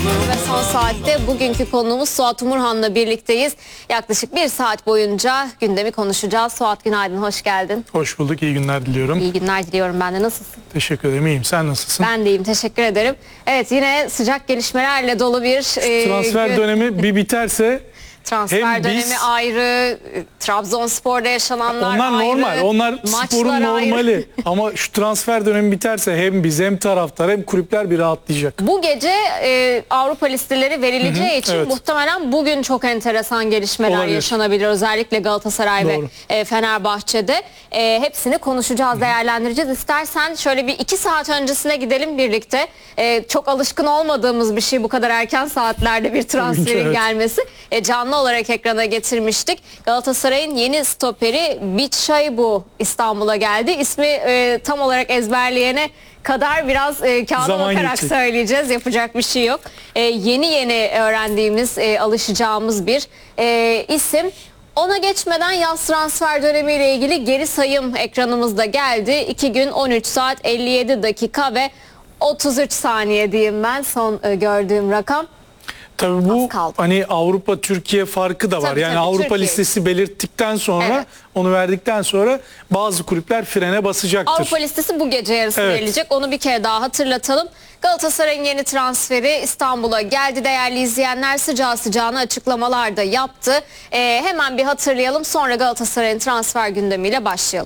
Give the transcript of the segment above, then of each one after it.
Ve son saatte bugünkü konuğumuz Suat Umurhan'la birlikteyiz. Yaklaşık bir saat boyunca gündemi konuşacağız. Suat, günaydın, hoş geldin. Hoş bulduk, iyi günler diliyorum. İyi günler diliyorum ben de. Nasılsın? Teşekkür ederim, iyiyim. Sen nasılsın? Ben de iyiyim, teşekkür ederim. Evet, yine sıcak gelişmelerle dolu bir transfer dönemi bir biterse transfer dönemi ayrı, Trabzonspor'da yaşananlar onlar ayrı. normal, onlar sporun normali. Ayrı. Ama şu transfer dönemi biterse hem biz hem taraftar hem kulüpler bir rahatlayacak. Bu gece Avrupa listeleri verileceği için evet. Muhtemelen bugün çok enteresan gelişmeler Olabilir. Yaşanabilir. Özellikle Galatasaray Doğru. ve Fenerbahçe'de. Hepsini konuşacağız, değerlendireceğiz. İstersen şöyle bir 2 saat öncesine gidelim birlikte. Çok alışkın olmadığımız bir şey bu kadar erken saatlerde bir transferin Evet. gelmesi. Canlı olarak ekrana getirmiştik. Galatasaray'ın yeni stoperi Bichaybu İstanbul'a geldi. İsmi tam olarak ezberleyene kadar biraz kağıda Zaman bakarak geçecek. söyleyeceğiz. Yapacak bir şey yok. Yeni öğrendiğimiz, alışacağımız bir isim. Ona geçmeden yaz transfer dönemiyle ilgili geri sayım ekranımızda geldi. 2 gün 13 saat 57 dakika ve 33 saniye diyeyim ben son gördüğüm rakam. Tabii bu kaldı. hani Avrupa-Türkiye farkı da var. Tabii, yani tabii, Avrupa Türkiye. listesi belirttikten sonra, Evet. onu verdikten sonra bazı kulüpler frene basacaktır. Avrupa listesi bu gece yarısı Evet. verilecek. Onu bir kere daha hatırlatalım. Galatasaray'ın yeni transferi İstanbul'a geldi. Değerli izleyenler, sıcağı sıcağına açıklamalar da yaptı. Hemen bir hatırlayalım. Sonra Galatasaray'ın transfer gündemiyle başlayalım.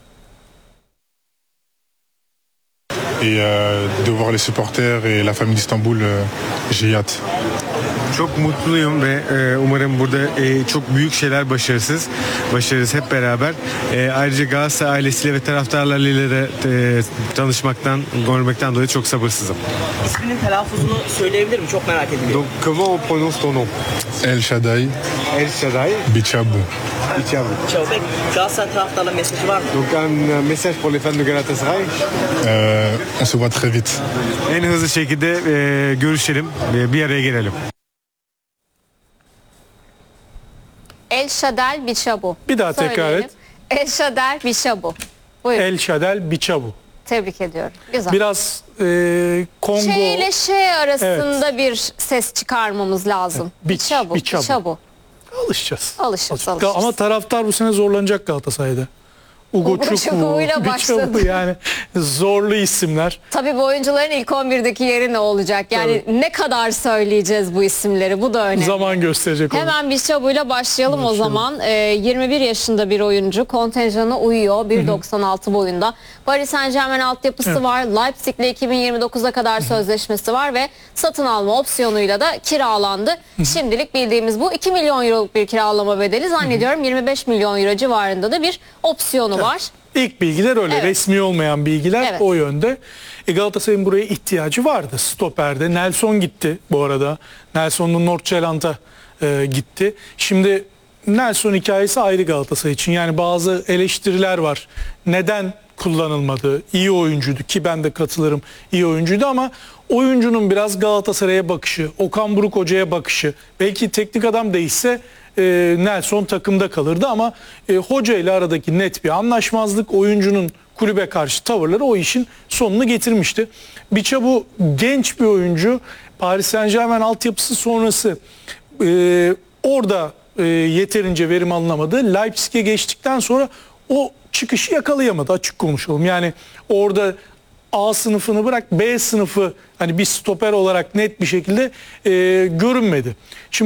Et de voir les supporters et la famille d'Istanbul, j'ai hâte. Çok mutluyum ve umarım burada çok büyük şeyler başarırız hep beraber. Ayrıca Galatasaray ailesiyle ve taraftarlarıyla da tanışmaktan, görmekten dolayı çok sabırsızım. İsminin telaffuzunu söyleyebilir mi? Çok merak ediyorum. Donc comment on prononce ton nom? El Shaddai, El Shaddai Bichabu. Bichabu. Çavbek, Galatasaray taraftarlarına mesajı var mı? Donc un message pour les fans de Galatasaray. On se voit très vite. En hızlı şekilde görüşelim ve bir araya gelelim. El Şadel Bichabu. Bir daha tekrar Söyleyelim. et. El Şadel Bichabu. Buyurun. El Şadel Bichabu. Tebrik ediyorum. Güzel. Biraz Kongo... Ş ile Ş arasında bir ses çıkarmamız lazım. Bichabu. Bichabu. Alışacağız. Alışırız. Ama taraftar bu sene zorlanacak Galatasaray'da. Ugo Çubu'yla başladı. Yani zorlu isimler. Tabii bu oyuncuların ilk 11'deki yeri ne olacak? Yani ne kadar söyleyeceğiz bu isimleri? Bu da önemli. Zaman gösterecek onu. Hemen Bichabu'yla başlayalım o zaman. 21 yaşında bir oyuncu. Kontenjana uyuyor. 1.96 boyunda. Paris Saint-Germain altyapısı var. Leipzig'le 2029'a kadar sözleşmesi var ve satın alma opsiyonuyla da kiralandı. Şimdilik bildiğimiz bu. 2 milyon euroluk bir kiralama bedeli. Zannediyorum 25 milyon euro civarında da bir opsiyonu var. İlk bilgiler öyle. Evet. Resmi olmayan bilgiler Evet. o yönde. Galatasaray'ın buraya ihtiyacı vardı. Stoper'de. Nelson gitti bu arada. Nelson'un Nordsjælland'a gitti. Şimdi Nelson hikayesi ayrı Galatasaray için. Yani bazı eleştiriler var. Neden kullanılmadı? İyi oyuncuydu ki ben de katılırım. İyi oyuncuydu ama oyuncunun biraz Galatasaray'a bakışı, Okan Buruk Hoca'ya bakışı. Belki teknik adam değişse Nelson takımda kalırdı ama hoca ile aradaki net bir anlaşmazlık, oyuncunun kulübe karşı tavırları o işin sonunu getirmişti. Bichabu genç bir oyuncu. Paris Saint-Germain altyapısı sonrası orada yeterince verim alınamadı. Leipzig'e geçtikten sonra o çıkışı yakalayamadı, açık konuşalım. Yani orada A sınıfını bırak, B sınıfı hani bir stoper olarak net bir şekilde görünmedi. Şimdi